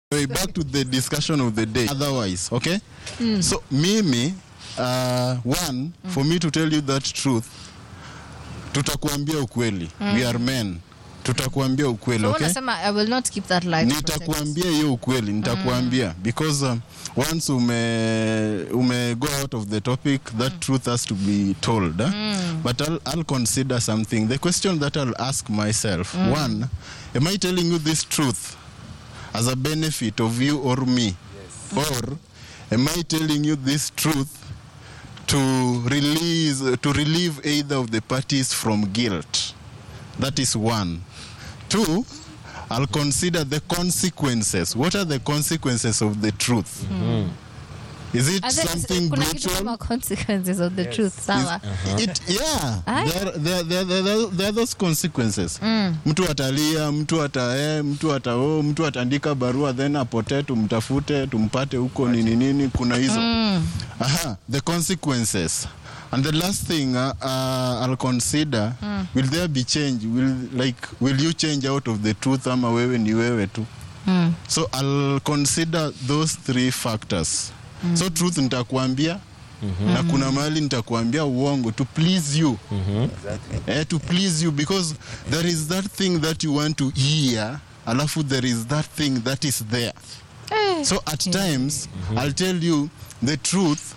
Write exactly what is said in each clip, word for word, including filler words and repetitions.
Back to the discussion of the day. Otherwise, okay? Mm. So, Mimi, uh, one, mm. for me to tell you that truth, tutakuambia ukweli. Mm. We are men. Tutakuambia ukweli, so okay? Unasema, I will not keep that lie. Nitakuambia hiyo ukweli, nitakuambia. Mm. Because um, once ume, ume go out of the topic, that mm. truth has to be told. Huh? Mm. But I'll, I'll consider something. The question that I'll ask myself, mm. one, am I telling you this truth as a benefit of you or me? Yes. Or am I telling you this truth to release, to relieve either of the parties from guilt? That is one. Two, I'll consider the consequences. What are the consequences of the truth? Mm-hmm. Is it there, something brutal? Consequences of the yes. truth. Sawa. Uh-huh. It, yeah. There, there, there, there, there are those consequences. Mm. Mtu atalia, mtu atae, mtu atao, mtu atandika barua, then apote, tumtafute, tumpate huko nini nini, kuna hizo. Mm. Aha, the consequences. And the last thing uh, uh, I'll consider, mm. will there be change? Will like will you change out of the truth ama wewe ni wewe tu? Mm. So I'll consider those three factors. Mm. So truth nitakuambia, mm-hmm. na kuna mahali nitakuambia uongo to please you. Mm-hmm. Exactly. Eh, to please you, because there is that thing that you want to hear, alafu there is that thing that is there. Eh. So at times, mm-hmm. I'll tell you the truth,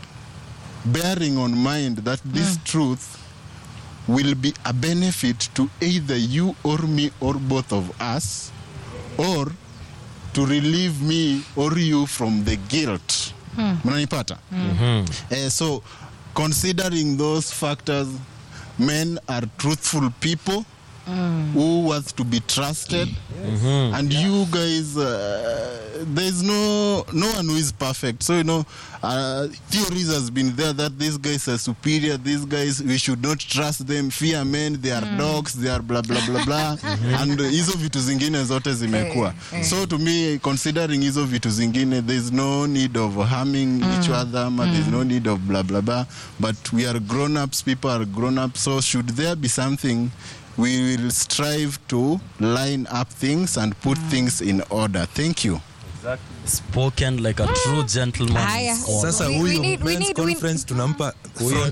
bearing on mind that this mm. truth will be a benefit to either you or me or both of us, or to relieve me or you from the guilt. Mnanipata? Mm. Mm-hmm. Uh, so, considering those factors, men are truthful people mm. who want to be trusted. Yes. Mm-hmm. And yeah. you guys, uh, there's no no one who is perfect. So, you know, uh, theories has been there that these guys are superior, these guys, we should not trust them, fear men, they are mm. dogs, they are blah, blah, blah, blah. Mm-hmm. And hizo vitu zingine zote zimekuwa. Hey, hey. So, to me, considering hizo vitu zingine, there's no need of harming mm. each other, mm. there's no need of blah, blah, blah. But we are grown-ups, people are grown-ups, so should there be something, we will strive to line up things and put mm. things in order. Thank you. Exactly. Spoken like a true gentleman. Sasa huyu men's conference tunampa